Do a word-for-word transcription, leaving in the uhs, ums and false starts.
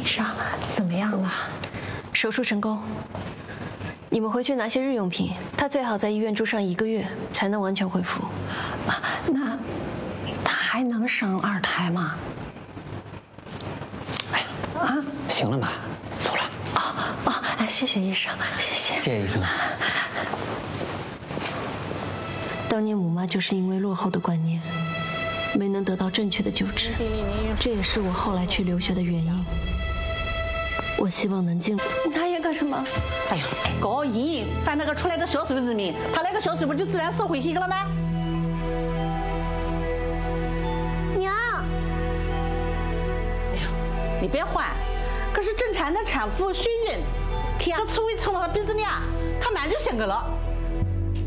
医生，怎么样了？ 手术成功。你们回去拿些日用品，他最好在医院住上一个月，才能完全恢复。 啊，那他还能生二胎吗？ 哎呀，啊，行了妈，走了。 哦哦，谢谢医生，谢谢。 谢谢医生。 当年母妈就是因为落后的观念，没能得到正确的救治，这也是我后来去留学的原因。我希望能进。 他也干什么？ 哎呀，高医犯那个出来个小手日命，他那个小手不就自然收回去了吗？ 娘， 哎呀，你别换，可是正常的产妇血孕，天个粗一蹭到他鼻子里，他满就醒个了。